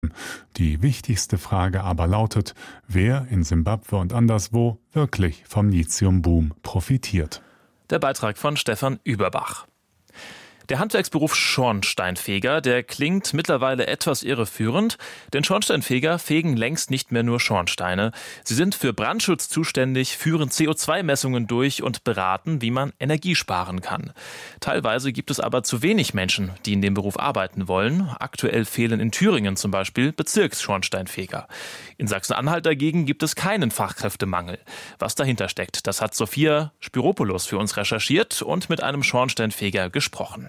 Die wichtigste Frage aber lautet, wer in Simbabwe und anderswo wirklich vom Lithiumboom profitiert. Der Beitrag von Stefan Überbach. Der Handwerksberuf Schornsteinfeger, der klingt mittlerweile etwas irreführend, denn Schornsteinfeger fegen längst nicht mehr nur Schornsteine. Sie sind für Brandschutz zuständig, führen CO2-Messungen durch und beraten, wie man Energie sparen kann. Teilweise gibt es aber zu wenig Menschen, die in dem Beruf arbeiten wollen. Aktuell fehlen in Thüringen zum Beispiel Bezirksschornsteinfeger. In Sachsen-Anhalt dagegen gibt es keinen Fachkräftemangel. Was dahinter steckt, das hat Sophia Spiropoulos für uns recherchiert und mit einem Schornsteinfeger gesprochen.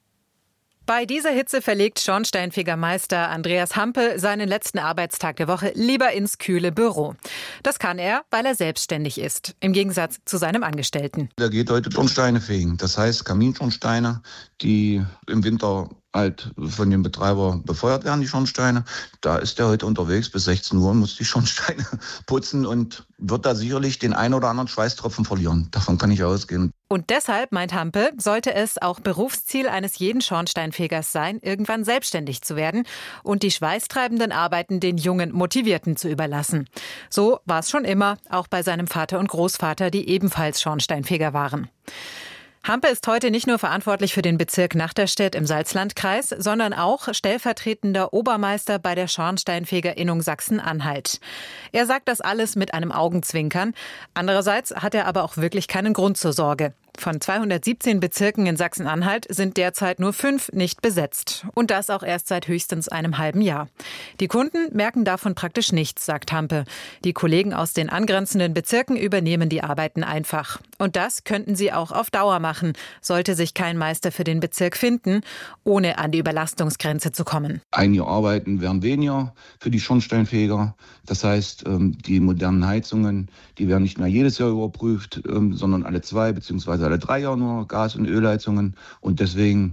Bei dieser Hitze verlegt Schornsteinfegermeister Andreas Hampe seinen letzten Arbeitstag der Woche lieber ins kühle Büro. Das kann er, weil er selbstständig ist, im Gegensatz zu seinem Angestellten. Der geht heute Schornsteine fegen, das heißt Kaminschornsteine, die im Winter halt von dem Betreiber befeuert werden, die Schornsteine. Da ist er heute unterwegs bis 16 Uhr und muss die Schornsteine putzen und wird da sicherlich den ein oder anderen Schweißtropfen verlieren. Davon kann ich ausgehen. Und deshalb, meint Hampe, sollte es auch Berufsziel eines jeden Schornsteinfegers sein, irgendwann selbstständig zu werden und die schweißtreibenden Arbeiten den jungen Motivierten zu überlassen. So war es schon immer, auch bei seinem Vater und Großvater, die ebenfalls Schornsteinfeger waren. Hampe ist heute nicht nur verantwortlich für den Bezirk Nachterstedt im Salzlandkreis, sondern auch stellvertretender Obermeister bei der Schornsteinfegerinnung Sachsen-Anhalt. Er sagt das alles mit einem Augenzwinkern. Andererseits hat er aber auch wirklich keinen Grund zur Sorge. Von 217 Bezirken in Sachsen-Anhalt sind derzeit nur 5 nicht besetzt. Und das auch erst seit höchstens einem halben Jahr. Die Kunden merken davon praktisch nichts, sagt Hampe. Die Kollegen aus den angrenzenden Bezirken übernehmen die Arbeiten einfach. Und das könnten sie auch auf Dauer machen, sollte sich kein Meister für den Bezirk finden, ohne an die Überlastungsgrenze zu kommen. Einige Arbeiten werden weniger für die Schornsteinfeger. Das heißt, die modernen Heizungen, die werden nicht mehr jedes Jahr überprüft, sondern alle 2 bzw. alle 3 Jahre nur Gas- und Ölheizungen. Und deswegen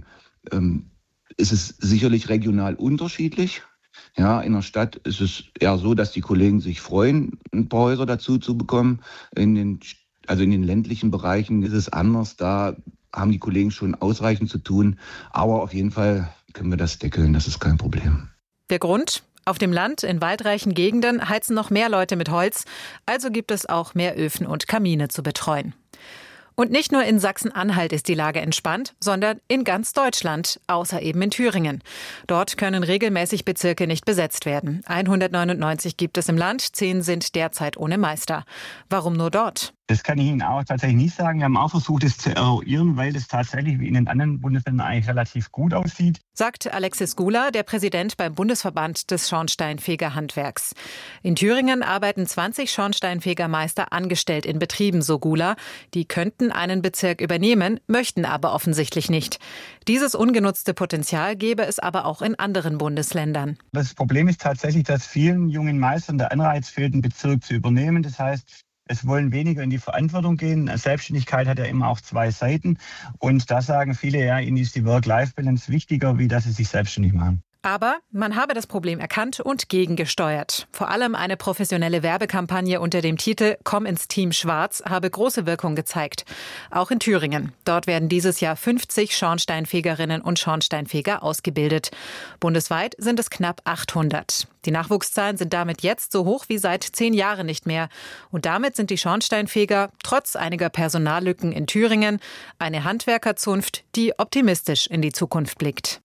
ist es sicherlich regional unterschiedlich. Ja, in der Stadt ist es eher so, dass die Kollegen sich freuen, ein paar Häuser dazu zu bekommen. In den ländlichen Bereichen ist es anders. Da haben die Kollegen schon ausreichend zu tun. Aber auf jeden Fall können wir das deckeln. Das ist kein Problem. Der Grund? Auf dem Land, in waldreichen Gegenden, heizen noch mehr Leute mit Holz. Also gibt es auch mehr Öfen und Kamine zu betreuen. Und nicht nur in Sachsen-Anhalt ist die Lage entspannt, sondern in ganz Deutschland, außer eben in Thüringen. Dort können regelmäßig Bezirke nicht besetzt werden. 199 gibt es im Land, 10 sind derzeit ohne Meister. Warum nur dort? Das kann ich Ihnen auch tatsächlich nicht sagen. Wir haben auch versucht, es zu eruieren, weil das tatsächlich wie in den anderen Bundesländern eigentlich relativ gut aussieht. Sagt Alexis Gula, der Präsident beim Bundesverband des Schornsteinfegerhandwerks. In Thüringen arbeiten 20 Schornsteinfegermeister angestellt in Betrieben, so Gula. Die könnten einen Bezirk übernehmen, möchten aber offensichtlich nicht. Dieses ungenutzte Potenzial gäbe es aber auch in anderen Bundesländern. Das Problem ist tatsächlich, dass vielen jungen Meistern der Anreiz fehlt, einen Bezirk zu übernehmen. Das heißt, es wollen weniger in die Verantwortung gehen. Selbstständigkeit hat ja immer auch 2 Seiten. Und da sagen viele, ja, ihnen ist die Work-Life-Balance wichtiger, wie dass sie sich selbstständig machen. Aber man habe das Problem erkannt und gegengesteuert. Vor allem eine professionelle Werbekampagne unter dem Titel »Komm ins Team Schwarz« habe große Wirkung gezeigt. Auch in Thüringen. Dort werden dieses Jahr 50 Schornsteinfegerinnen und Schornsteinfeger ausgebildet. Bundesweit sind es knapp 800. Die Nachwuchszahlen sind damit jetzt so hoch wie seit 10 Jahren nicht mehr. Und damit sind die Schornsteinfeger, trotz einiger Personallücken in Thüringen, eine Handwerkerzunft, die optimistisch in die Zukunft blickt.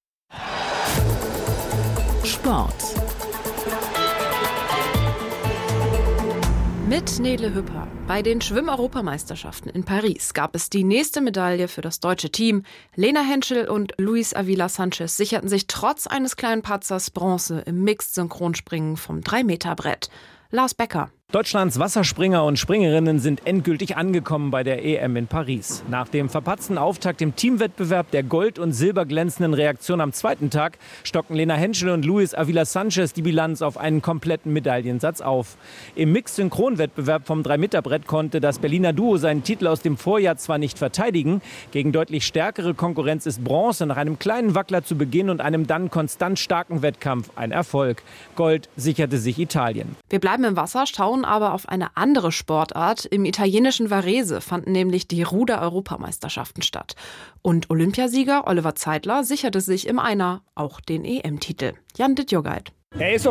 Sport. Mit Nele Hüpper. Bei den Schwimm-Europameisterschaften in Paris gab es die nächste Medaille für das deutsche Team. Lena Henschel und Luis Avila Sanchez sicherten sich trotz eines kleinen Patzers Bronze im Mixed-Synchronspringen vom 3-Meter-Brett. Lars Becker. Deutschlands Wasserspringer und Springerinnen sind endgültig angekommen bei der EM in Paris. Nach dem verpatzten Auftakt im Teamwettbewerb der Gold- und Silberglänzenden Reaktion am zweiten Tag stocken Lena Henschel und Luis Avila Sanchez die Bilanz auf einen kompletten Medaillensatz auf. Im Mixed-Synchron-Wettbewerb vom 3-Meter-Brett konnte das Berliner Duo seinen Titel aus dem Vorjahr zwar nicht verteidigen. Gegen deutlich stärkere Konkurrenz ist Bronze nach einem kleinen Wackler zu Beginn und einem dann konstant starken Wettkampf ein Erfolg. Gold sicherte sich Italien. Wir bleiben im Wasser, schauen aber auf eine andere Sportart. Im italienischen Varese fanden nämlich die Ruder-Europameisterschaften statt. Und Olympiasieger Oliver Zeitler sicherte sich im Einer auch den EM-Titel. Jan Dittjogait. Er ist